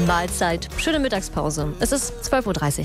Mahlzeit, schöne Mittagspause. Es ist 12:30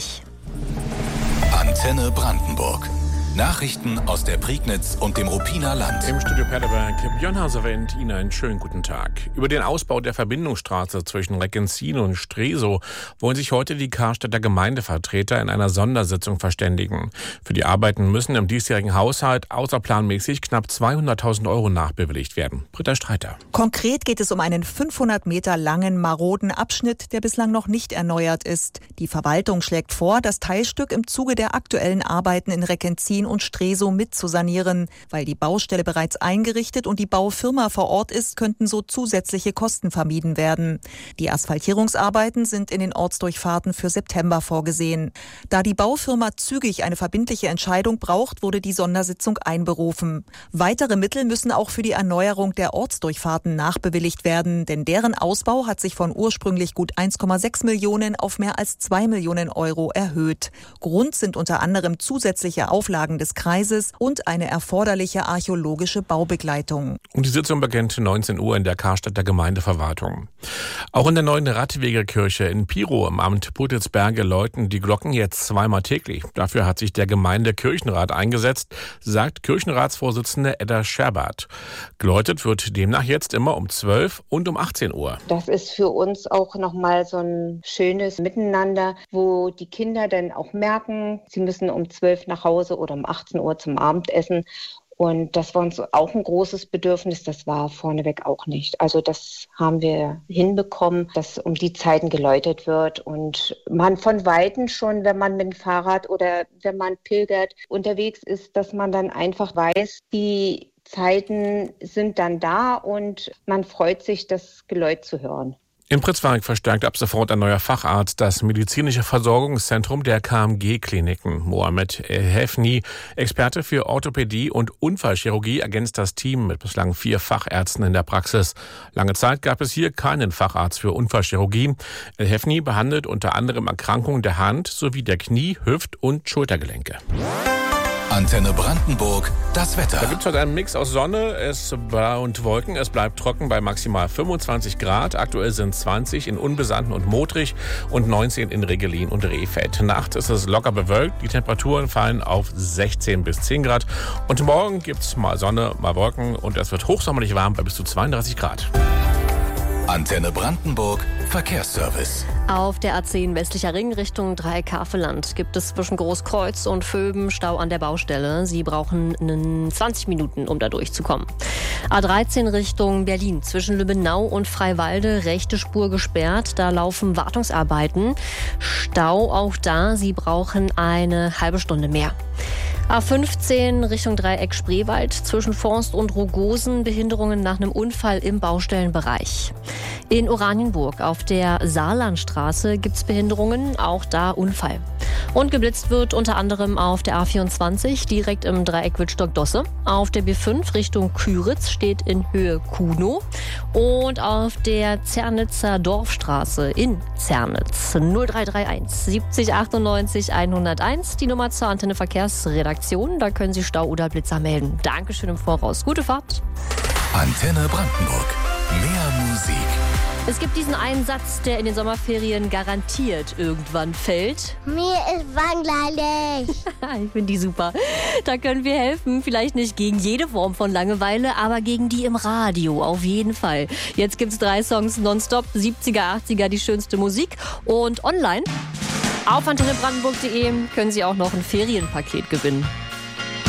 Uhr. Antenne Brandenburg. Nachrichten aus der Prignitz und dem Ruppiner Land. Im Studio Perleberg, Björn Hasewendt, Ihnen einen schönen guten Tag. Über den Ausbau der Verbindungsstraße zwischen Reckenzin und Stresow wollen sich heute die Karstädter Gemeindevertreter in einer Sondersitzung verständigen. Für die Arbeiten müssen im diesjährigen Haushalt außerplanmäßig knapp 200.000 € nachbewilligt werden. Britta Streiter. Konkret geht es um einen 500 Meter langen, maroden Abschnitt, der bislang noch nicht erneuert ist. Die Verwaltung schlägt vor, das Teilstück im Zuge der aktuellen Arbeiten in Reckenzin und Stresow mit zu sanieren. Weil die Baustelle bereits eingerichtet und die Baufirma vor Ort ist, könnten so zusätzliche Kosten vermieden werden. Die Asphaltierungsarbeiten sind in den Ortsdurchfahrten für September vorgesehen. Da die Baufirma zügig eine verbindliche Entscheidung braucht, wurde die Sondersitzung einberufen. Weitere Mittel müssen auch für die Erneuerung der Ortsdurchfahrten nachbewilligt werden, denn deren Ausbau hat sich von ursprünglich gut 1,6 Millionen auf mehr als 2 Millionen € erhöht. Grund sind unter anderem zusätzliche Auflagen des Kreises und eine erforderliche archäologische Baubegleitung. Und die Sitzung beginnt 19 Uhr in der Karstädter Gemeindeverwaltung. Auch in der neuen Radwegekirche in Pirow im Amt Putelsberge läuten die Glocken jetzt zweimal täglich. Dafür hat sich der Gemeindekirchenrat eingesetzt, sagt Kirchenratsvorsitzende Edda Scherbert. Geläutet wird demnach jetzt immer um 12 und um 18 Uhr. Das ist für uns auch nochmal so ein schönes Miteinander, wo die Kinder dann auch merken, sie müssen um 12 nach Hause oder um 18 Uhr zum Abendessen. Und das war uns auch ein großes Bedürfnis. Das war vorneweg auch nicht. Also das haben wir hinbekommen, dass um die Zeiten geläutet wird und man von Weitem schon, wenn man mit dem Fahrrad oder wenn man pilgert unterwegs ist, dass man dann einfach weiß, die Zeiten sind dann da und man freut sich, das Geläut zu hören. In Pritzwalk verstärkt ab sofort ein neuer Facharzt das medizinische Versorgungszentrum der KMG-Kliniken. Mohamed El-Hefni, Experte für Orthopädie und Unfallchirurgie, ergänzt das Team mit bislang 4 Fachärzten in der Praxis. Lange Zeit gab es hier keinen Facharzt für Unfallchirurgie. El-Hefni behandelt unter anderem Erkrankungen der Hand sowie der Knie-, Hüft- und Schultergelenke. Antenne Brandenburg, das Wetter. Da gibt es heute einen Mix aus Sonne und Wolken. Es bleibt trocken bei maximal 25 Grad. Aktuell sind 20 in Unbesandten und Modrich und 19 in Regelin und Rehfeld. Nachts ist es locker bewölkt. Die Temperaturen fallen auf 16 bis 10 Grad. Und morgen gibt es mal Sonne, mal Wolken und es wird hochsommerlich warm bei bis zu 32 Grad. Antenne Brandenburg, Verkehrsservice. Auf der A10 westlicher Ring Richtung Dreieck-Havelland gibt es zwischen Großkreuz und Vöben Stau an der Baustelle. Sie brauchen 20 Minuten, um da durchzukommen. A13 Richtung Berlin zwischen Lübbenau und Freiwalde, rechte Spur gesperrt. Da laufen Wartungsarbeiten. Stau auch da. Sie brauchen eine halbe Stunde mehr. A15 Richtung Dreieck Spreewald zwischen Forst und Rogosen, Behinderungen nach einem Unfall im Baustellenbereich. In Oranienburg auf der Saarlandstraße gibt es Behinderungen, auch da Unfall. Und geblitzt wird unter anderem auf der A24 direkt im Dreieck Wittstock-Dosse. Auf der B5 Richtung Küritz steht in Höhe Kuno. Und auf der Zernitzer Dorfstraße in Zernitz 0331 70 98 101 die Nummer zur Antenne Verkehrsredaktion. Da können Sie Stau oder Blitzer melden. Dankeschön im Voraus. Gute Fahrt. Antenne Brandenburg. Mehr Musik. Es gibt diesen einen Satz, der in den Sommerferien garantiert irgendwann fällt. Mir ist Bangladesch. Ich finde die super. Da können wir helfen. Vielleicht nicht gegen jede Form von Langeweile, aber gegen die im Radio auf jeden Fall. Jetzt gibt's 3 Songs nonstop, 70er, 80er, die schönste Musik. Und online auf antennebrandenburg.de können Sie auch noch ein Ferienpaket gewinnen.